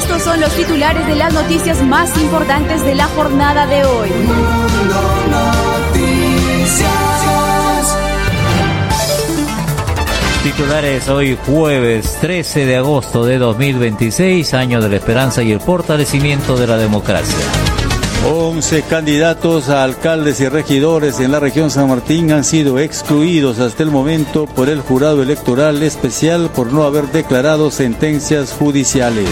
Estos son los titulares de las noticias más importantes de la jornada de hoy. Titulares hoy jueves 13 de agosto de 2026, año de la esperanza y el fortalecimiento de la democracia. 11 candidatos a alcaldes y regidores en la región San Martín han sido excluidos hasta el momento por el jurado electoral especial por no haber declarado sentencias judiciales.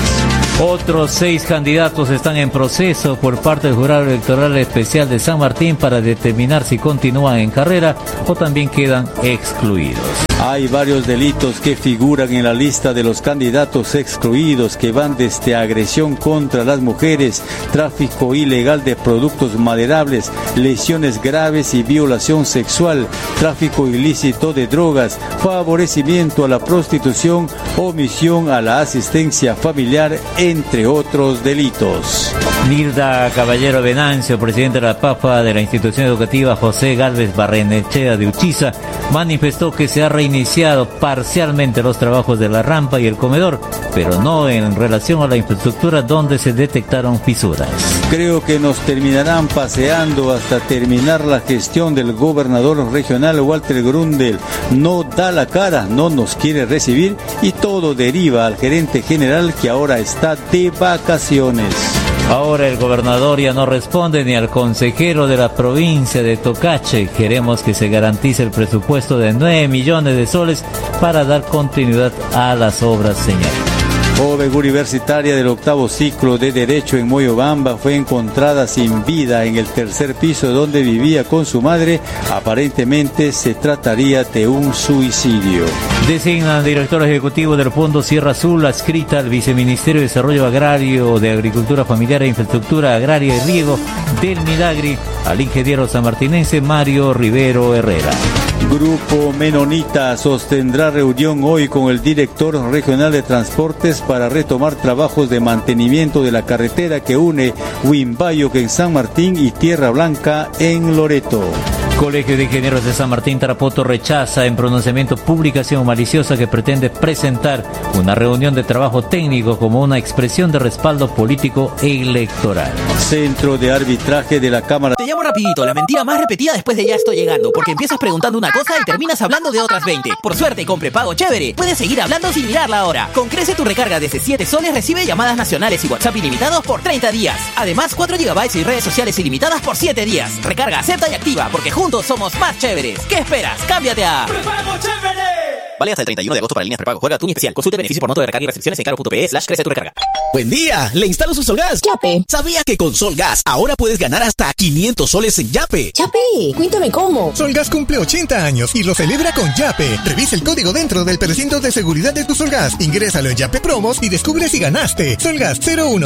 Otros 6 candidatos están en proceso por parte del Jurado Electoral Especial de San Martín para determinar si continúan en carrera o también quedan excluidos. Hay varios delitos que figuran en la lista de los candidatos excluidos que van desde agresión contra las mujeres, tráfico ilegal de productos maderables, lesiones graves y violación sexual, tráfico ilícito de drogas, favorecimiento a la prostitución, omisión a la asistencia familiar, entre otros delitos. Nilda Caballero Venancio, presidente de la PAFA de la institución educativa José Gálvez Barrenechea de Uchiza, manifestó que se ha reiniciado parcialmente los trabajos de la rampa y el comedor, pero no en relación a la infraestructura donde se detectaron fisuras. Creo que nos terminarán paseando hasta terminar la gestión del gobernador regional Walter Grundel. No da la cara, no nos quiere recibir y todo deriva al gerente general que ahora está de vacaciones. Ahora el gobernador ya no responde ni al consejero de la provincia de Tocache. Queremos que se garantice el presupuesto de 9 millones de soles para dar continuidad a las obras, señor. Joven universitaria del 8º ciclo de Derecho en Moyobamba fue encontrada sin vida en el tercer piso donde vivía con su madre. Aparentemente se trataría de un suicidio. Designan director ejecutivo del Fondo Sierra Azul, adscrita al Viceministerio de Desarrollo Agrario, de Agricultura Familiar e Infraestructura Agraria y Riego del Milagri, al ingeniero sanmartinense Mario Rivero Herrera. Grupo Menonita sostendrá reunión hoy con el director regional de transportes para retomar trabajos de mantenimiento de la carretera que une Huimbayo en San Martín y Tierra Blanca en Loreto. Colegio de Ingenieros de San Martín Tarapoto rechaza en pronunciamiento publicación maliciosa que pretende presentar una reunión de trabajo técnico como una expresión de respaldo político electoral. Centro de Arbitraje de la Cámara. Te llamo rapidito, la mentira más repetida después de ya estoy llegando, porque empiezas preguntando una cosa y terminas hablando de otras 20. Por suerte, con prepago chévere, puedes seguir hablando sin mirar la hora. Con Crece tu recarga desde 7 soles recibe llamadas nacionales y WhatsApp ilimitados por 30 días. Además, 4 GB y redes sociales ilimitadas por 7 días. Recarga, acepta y activa, porque juntos somos más chéveres. ¿Qué esperas? ¡Cámbiate a Prepago Chévere! Vale hasta el 31 de agosto para líneas prepago. Juega tu especial. Consulte beneficio por monto de recarga y restricciones en caro.pe/crece tu recarga. Buen día, le instalo su Solgas. Yape. ¿Sabía que con Solgas ahora puedes ganar hasta 500 soles en Yape? Yape, cuéntame cómo. Solgas cumple 80 años y lo celebra con Yape. Revisa el código dentro del precinto de seguridad de tu Solgas. Ingrésalo en Yape Promos y descubre si ganaste. Solgas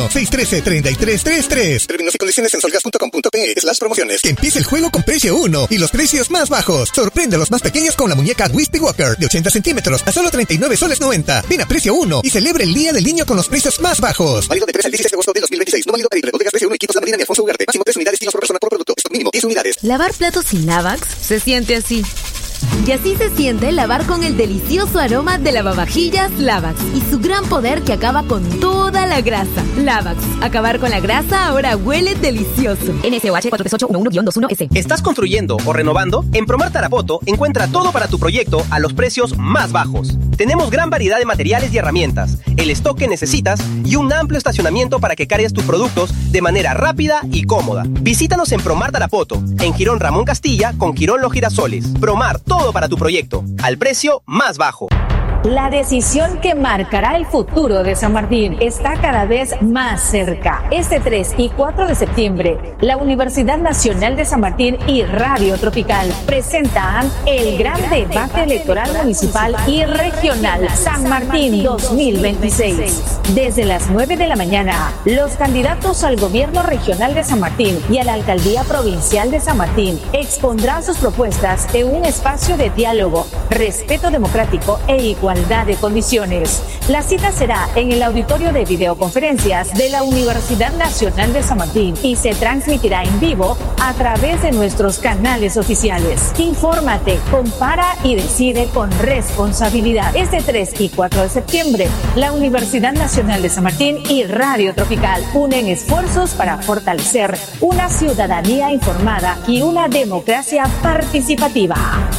01-613-3333. Términos y condiciones en solgas.com.pe/promociones. Que empiece el juego con precio 1 y los precios más bajos. Sorprende a los más pequeños con la muñeca Wispy Walker de 80 centímetros a solo 39 soles 90. Ven a precio 1 y celebre el Día del Niño con los precios más bajos. Válido de 3 al 16 de agosto de 2026. No válido para bodegas precio 1 y Quintos La Marina y Alfonso Ugarte. Máximo 3 unidades kilos por persona por producto. Stock mínimo 10 unidades. Lavar platos sin Lavax se siente así. Y así se siente lavar con el delicioso aroma de lavavajillas Lavax y su gran poder que acaba con toda la grasa. Lavax, acabar con la grasa ahora huele delicioso. NSOH 43811-21-S. ¿Estás construyendo o renovando? En Promar Tarapoto encuentra todo para tu proyecto a los precios más bajos. Tenemos gran variedad de materiales y herramientas, el stock que necesitas y un amplio estacionamiento para que cargues tus productos de manera rápida y cómoda. Visítanos en Promar Tarapoto, en Girón Ramón Castilla con Girón Los Girasoles. Promar, todo para tu proyecto, al precio más bajo. La decisión que marcará el futuro de San Martín está cada vez más cerca. Este 3 y 4 de septiembre, la Universidad Nacional de San Martín y Radio Tropical presentan el gran debate electoral municipal y regional San Martín 2026. Desde las 9 de la mañana, los candidatos al gobierno regional de San Martín y a la alcaldía provincial de San Martín expondrán sus propuestas en un espacio de diálogo, respeto democrático e igualdad igualdad de condiciones. La cita será en el auditorio de videoconferencias de la Universidad Nacional de San Martín y se transmitirá en vivo a través de nuestros canales oficiales. Infórmate, compara y decide con responsabilidad. Este 3 y 4 de septiembre, la Universidad Nacional de San Martín y Radio Tropical unen esfuerzos para fortalecer una ciudadanía informada y una democracia participativa.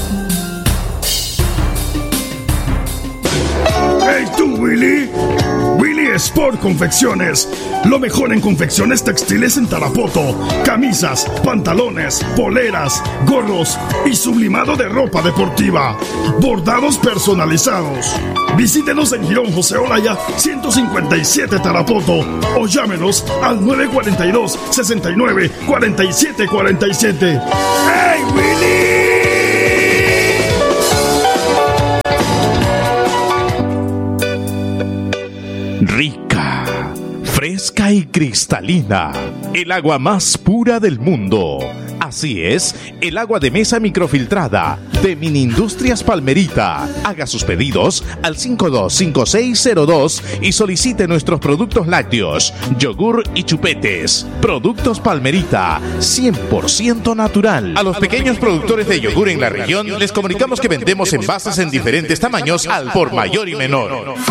¡Hey tú, Willy! Willy Sport Confecciones. Lo mejor en confecciones textiles en Tarapoto. Camisas, pantalones, poleras, gorros y sublimado de ropa deportiva. Bordados personalizados. Visítenos en Girón José Olaya 157 Tarapoto o llámenos al 942-69-4747. ¡Hey, Willy! Rica, fresca y cristalina, el agua más pura del mundo. Así es, el agua de mesa microfiltrada de Minindustrias Palmerita. Haga sus pedidos al 525602 y solicite nuestros productos lácteos, yogur y chupetes. Productos Palmerita, 100% natural. A los pequeños productores de yogur en la región les comunicamos que vendemos envases en diferentes tamaños al por mayor y menor.